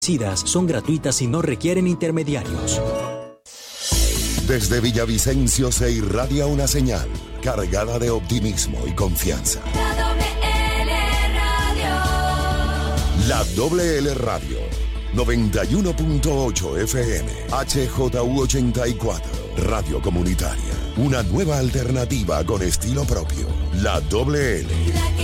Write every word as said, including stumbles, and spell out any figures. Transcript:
son gratuitas y no requieren intermediarios. Desde Villavicencio se irradia una señal cargada de optimismo y confianza. La Doble L Radio, noventa y uno punto ocho F M, H J U ochenta y cuatro, Radio Comunitaria. Una nueva alternativa con estilo propio. La Doble L.